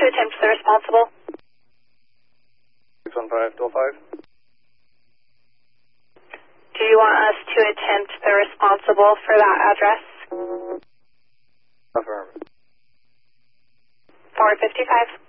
attempt the responsible? 615-5. Do you want us to attempt the responsible for that address? Affirm. 455.